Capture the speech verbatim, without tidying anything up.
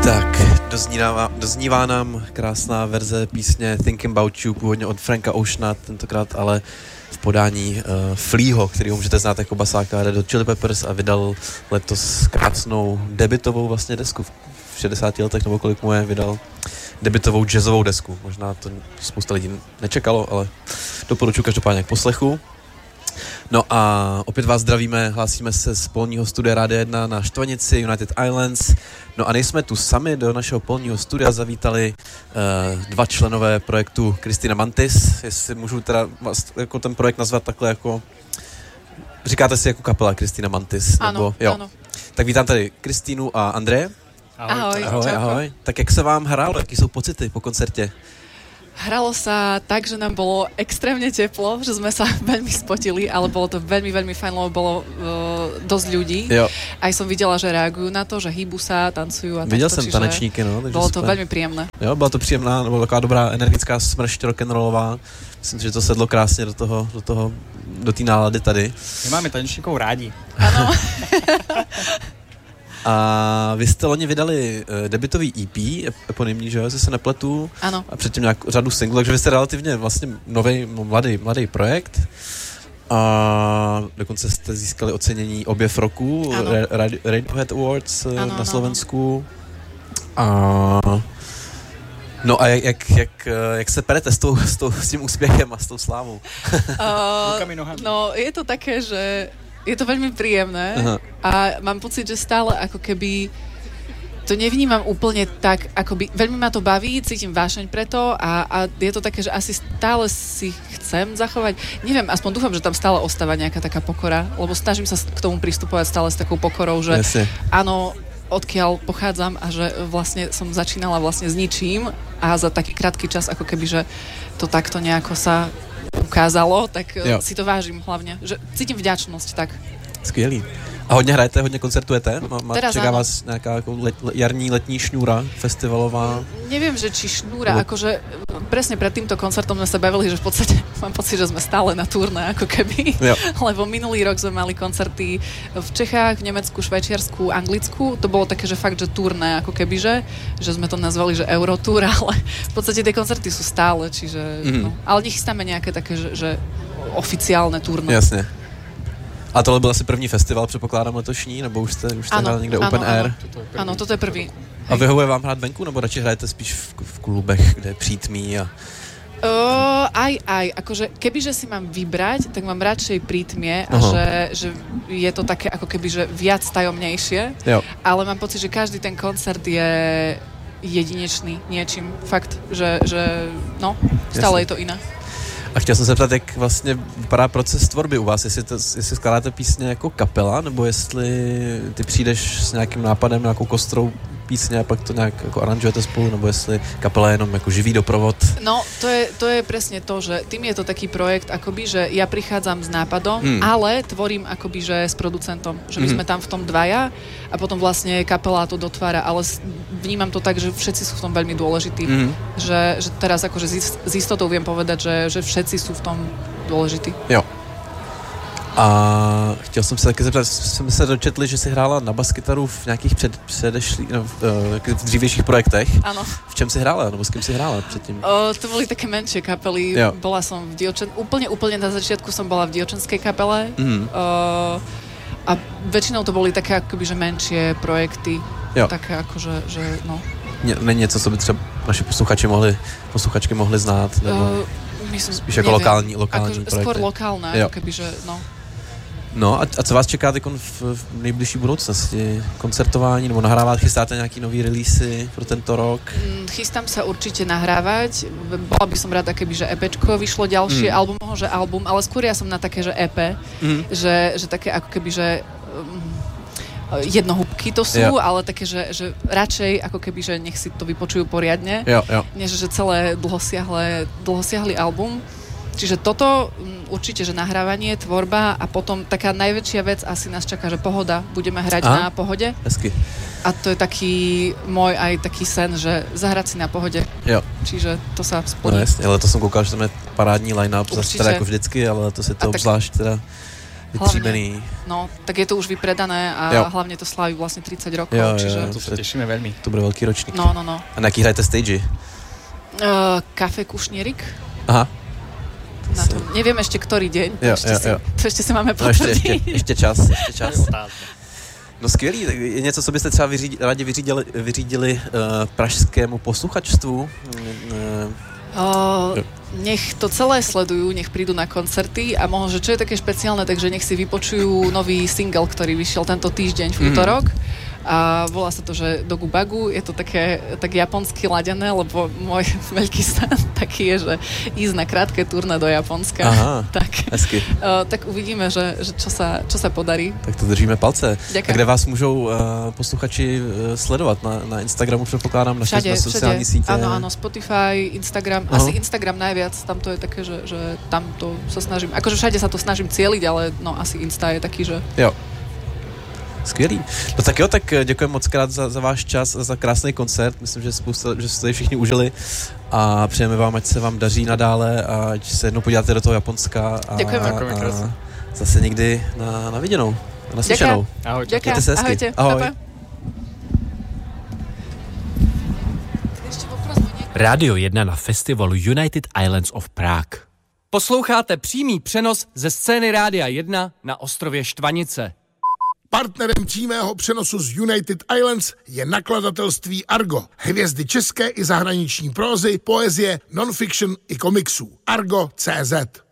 Tak, doznívá, doznívá nám krásná verze písně Thinking About You, původně od Franka Oceana, tentokrát ale v podání uh, Fleaho, kterýho můžete znát jako basáka Red Hot Chili Peppers a vydal letos krásnou debutovou vlastně desku. V šedesáti letech nebo kolik mu je, vydal debutovou jazzovou desku. Možná to spousta lidí nečekalo, ale doporučuji každopádně k poslechu. No a opět vás zdravíme, hlásíme se z polního studia Rádia jedna na Štvanici, United Islands. No a nejsme tu sami, do našeho polního studia zavítali uh, dva členové projektu Christina Mantis, jestli můžu teda jako ten projekt nazvat takhle jako, říkáte si jako kapela Christina Mantis? Ano, nebo, jo. ano. Tak vítám tady Kristýnu a Andreje. Ahoj. Ahoj, ahoj. Tak jak se vám hrálo, jaký jsou pocity po koncertě? Hralo sa tak, že nám bolo extrémne teplo, že sme sa veľmi spotili, ale bolo to veľmi, veľmi fajn, lebo bolo uh, dosť ľudí. Jo. Aj som videla, že reagujú na to, že hýbu sa, tancujú a Viděl takto, jsem tanečníky, no. Bolo to super. veľmi príjemné. Jo, byla to příjemná, nebo taková dobrá energická smršť rock'n'rollová. Myslím, že to sedlo krásně do toho, do toho, do té nálady tady. My máme tanečníkov rádi. Ano. A vy jste loni vydali uh, debutový E P, eponymní, že jo, jestli se nepletu. Ano. A předtím nějak řadu singlů, takže vy jste relativně vlastně nový, mladý, mladý projekt. A dokonce jste získali ocenění Objev roku, Ra- Radiohead Awards uh, ano, na Slovensku. A no a jak, jak, jak, jak se perete s, tou, s, tou, s tím úspěchem a s tou slávou? Uh, no, je to také, že je to veľmi príjemné. Aha. A mám pocit, že stále ako keby to nevnímam úplne tak, akoby veľmi ma to baví, cítim vášeň preto a, a je to také, že asi stále si chcem zachovať, neviem, aspoň dúfam, že tam stále ostáva nejaká taká pokora, lebo snažím sa k tomu pristupovať stále s takou pokorou, že Jasne. áno, odkiaľ pochádzam a že vlastne som začínala vlastne s ničím a za taký krátky čas, ako keby, že to takto nejako sa ukázalo, tak jo. Si to vážím hlavně, že cítím vďačnosť, tak. Skvělý. A hodně hrajete, hodně koncertujete? Má, má, čeká áno. vás nějaká jako let, jarní, letní šňůra festivalová? Neviem, že či šnúra, Lebo... akože presne pred týmto koncertom sme sa bavili, že v podstate mám pocit, že sme stále na turné, ako keby. Jo. Lebo minulý rok sme mali koncerty v Čechách, v Nemecku, Švajčiarsku, Anglicku. To bolo také, že fakt, že turné, ako keby, že, že sme to nazvali, že Eurotour, ale v podstate tie koncerty sú stále, čiže, mm. no. Ale nechystáme nejaké také, že, že oficiálne turné. Jasne. A tohle byl asi první festival, předpokládám, letošní, nebo už jste, už jste hrali někde ano, open ano. air? Ano, toto je první. A vyhovuje vám hrát venku, nebo radši hrajete spíš v, v klubech, kde je přítmí a... Uh, aj, aj. Akože kebyže si mám vybrať, tak mám radšej prítmie a že, že je to také ako keby, že viac tajomnejšie. Jo. Ale mám pocit, že každý ten koncert je jedinečný niečím. Fakt, že, že no, stále Jasne. Je to iné. A chtěl jsem se zeptat, jak vlastně vypadá proces tvorby u vás, jestli, to, jestli skládáte písně jako kapela, nebo jestli ty přijdeš s nějakým nápadem, nějakou kostrou písně a pak to nějak jako aranžujete spolu, nebo jestli kapela je jenom jako živý doprovod? No, to je, to je presne to, že tým je to taký projekt, akoby, že ja prichádzam s nápadom, hmm. ale tvorím akoby, že s producentom, že my hmm. sme tam v tom dvaja a potom vlastne kapela to dotvára, ale vnímam to tak, že všetci sú v tom veľmi dôležití. Hmm. Že, že teraz akože s istotou viem povedať, že, že všetci sú v tom dôležití. Jo. A chtěl jsem se taky zeptat, jsme se dočetli, že jsi hrála na baskytaru v nějakých před, předešlých, no, v, v dřívějších projektech. Áno. V čem jsi hrála, nebo s kým jsi hrála předtým? O, to boli také menšie kapely. Jo. Bola som v dievčen... Úplne, úplne na začiatku som bola v dievčenskej kapele. Mm. O, a väčšinou to boli také akoby, že menšie projekty. Jo. Také akože, že no. Není něco, co by třeba naši posluchači mohli, posluchačky mohli znát? Nebo... Uh, myslím, spíš jako neviem. lokální, lokální ako, projekty. Skôr lokálne, ako keby, že no. No a, a co vás čeká v, v nejbližší budoucnosti? Koncertování nebo nahrávať? Chystáte nějaký nový releasy pro tento rok? Mm, chystám sa určite nahrávať. Bola by som rada, keby že EPčko vyšlo ďalšie, mm. album, že album, ale skôr ja som na také, že é pé, mm. že, že také ako keby, že um, jednohúbky to sú, jo. Ale také, že, že radšej ako keby, že nech si to vypočujú poriadne, jo, jo. Než že celé dlhosiahle, dlhosiahlý album. Čiže toto určite, že nahrávanie, tvorba a potom taká najväčšia vec asi nás čaká, že Pohoda. Budeme hrať Aha, na Pohode. Hezky. A to je taký môj aj taký sen, že zahrať si na Pohode. Jo. Čiže to sa splní. No jasne, ale to som koukal, že tam je parádní line-up, zase teda jako vždycky, ale to si to tak... obzvlášť teda vytříbený. No, tak je to už vypredané a jo. hlavne to slaví vlastne tridsať rokov. Jo, jo, čiže... jo, to sa tešíme veľmi. To bude veľký ročník. No, no, no. A na jaký hrajete stage? Uh, Kafe Kušnierik. Aha. Na to, neviem ešte, ktorý deň. Jo, ešte, jo, si, jo. to ešte si máme potvrdiť. No, ještě, ještě, ještě čas. Ještě čas. No skvělý, je něco, co byste třeba vyřídili, rádi vyřídili, vyřídili uh, pražskému posluchačstvu? Uh, nech to celé sledujú, nech prídu na koncerty a možno, že čo je také špeciálne, takže nech si vypočujú nový single, ktorý vyšiel tento týždeň v útorok. Mm. A volá sa to, že Dogu Bagu. Je to také tak japonsky ladené, lebo môj veľký sen taký je, že ísť na krátke turné do Japonska. Aha, tak, hezky. Uh, tak uvidíme, že, že čo, sa, čo sa podarí. Tak to držíme palce. Ďakujem. A kde vás môžou uh, posluchači uh, sledovat? Na, na Instagramu předpokládám, na všade, všetky sociální sítě? Áno, áno, Spotify, Instagram. Aha. Asi Instagram najviac, tam to je také, že, že tam to sa snažím, akože všade sa to snažím cieliť, ale no asi Insta je taký, že... Jo. Skvělý. No tak jo, tak děkujeme moc krát za, za váš čas a za krásný koncert. Myslím, že spousta, že jste ji všichni užili a přejeme vám, ať se vám daří nadále a ať se jednou podíváte do toho Japonska a, děkujeme. a zase někdy na, na viděnou, na slyšenou. Ahoj. Děkujeme. Se hezky. Ahojte. Ahoj. Pa, pa. Rádio jedna na festivalu United Islands of Prague. Posloucháte přímý přenos ze scény Rádia jedna na ostrově Štvanice. Partnerem přímého přenosu z United Islands je nakladatelství Argo. Hvězdy české i zahraniční prózy, poezie, non-fiction i komiksů. Argo tečka cé zet